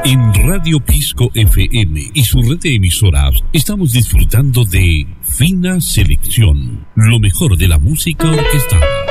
En Radio Pisco FM y su red de emisoras estamos disfrutando de Fina Selección, lo mejor de la música orquestada.